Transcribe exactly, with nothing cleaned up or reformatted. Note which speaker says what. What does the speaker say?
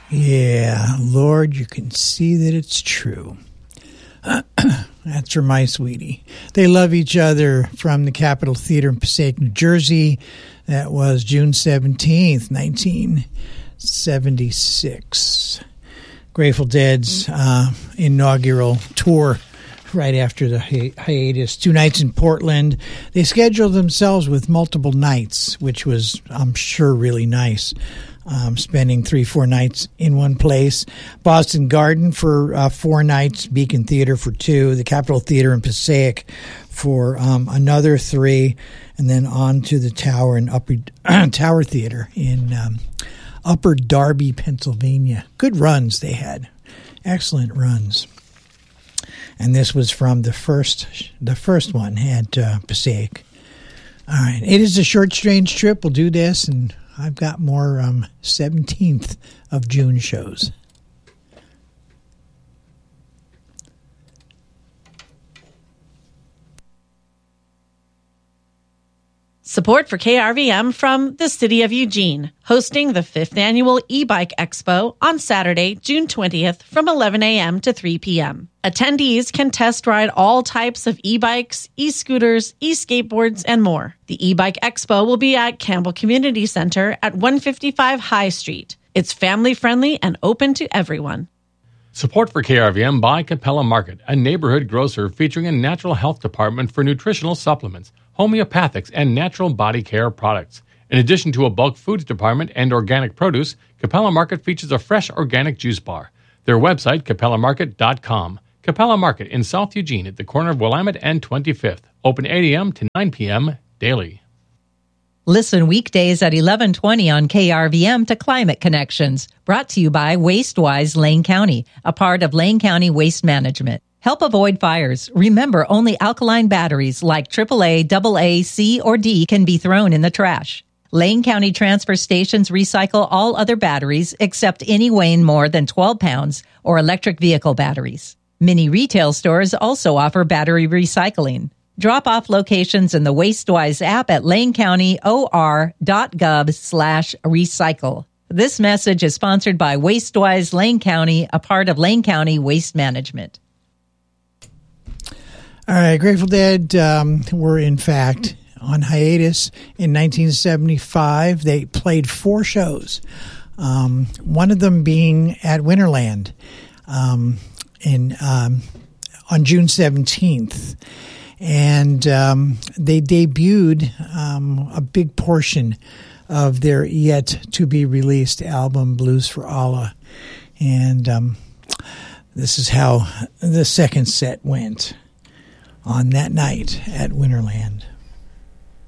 Speaker 1: Yeah, Lord, you can see that it's true. That's for my sweetie. They love each other from the Capitol Theater in Passaic, New Jersey. That was June seventeenth, nineteen seventy-six. Grateful Dead's uh, inaugural tour right after the hi- hiatus. Two nights in Portland. They scheduled themselves with multiple nights, which was, I'm sure, really nice. Um, spending three, four nights in one place. Boston Garden for uh, four nights. Beacon Theater for two. The Capitol Theater in Passaic for um, another three. And then on to the Tower and Upper Tower Theater in um, Upper Darby, Pennsylvania. Good runs they had. Excellent runs. And this was from the first the first one at uh, Passaic. All right. It is a short, strange trip. We'll do this, and I've got more um, seventeenth of June shows.
Speaker 2: Support for K R V M from the City of Eugene, hosting the fifth Annual E-Bike Expo on Saturday, June twentieth from eleven a.m. to three p.m. Attendees can test ride all types of e-bikes, e-scooters, e-skateboards, and more. The E-Bike Expo will be at Campbell Community Center at one fifty-five High Street. It's family-friendly and open to everyone.
Speaker 3: Support for K R V M by Capella Market, a neighborhood grocer featuring a natural health department for nutritional supplements, homeopathics, and natural body care products. In addition to a bulk foods department and organic produce, Capella Market features a fresh organic juice bar. Their website, capella market dot com. Capella Market in South Eugene at the corner of Willamette and twenty-fifth. Open eight a.m. to nine p.m. daily.
Speaker 4: Listen weekdays at eleven twenty on K R V M to Climate Connections, brought to you by WasteWise Lane County, a part of Lane County Waste Management. Help avoid fires. Remember, only alkaline batteries like triple A, double A, C, or D can be thrown in the trash. Lane County transfer stations recycle all other batteries except any weighing more than twelve pounds or electric vehicle batteries. Many retail stores also offer battery recycling. Drop-off locations in the WasteWise app at lanecounty.or.gov slash recycle. This message is sponsored by WasteWise Lane County, a part of Lane County Waste Management.
Speaker 1: All right, Grateful Dead um, were, in fact, on hiatus in nineteen seventy-five. They played four shows, um, one of them being at Winterland um, in um, on June seventeenth. And um, they debuted um, a big portion of their yet-to-be-released album, Blues for Allah. And um, this is how the second set went on that night at Winterland.